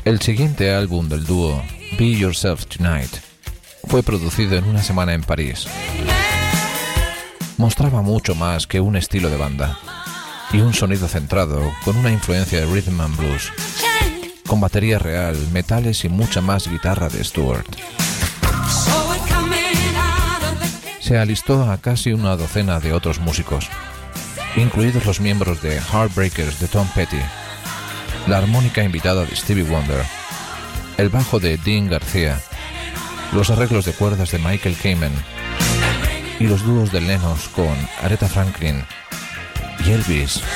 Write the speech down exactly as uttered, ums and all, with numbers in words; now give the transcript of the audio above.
El siguiente álbum del dúo, Be Yourself Tonight, fue producido en una semana en París. Mostraba mucho más que un estilo de banda y un sonido centrado con una influencia de rhythm and blues, con batería real, metales y mucha más guitarra de Stewart. Se alistó a casi una docena de otros músicos, incluidos los miembros de Heartbreakers de Tom Petty, la armónica invitada de Stevie Wonder, el bajo de Dean García, los arreglos de cuerdas de Michael Kamen y los dúos de Lennox con Aretha Franklin y Elvis.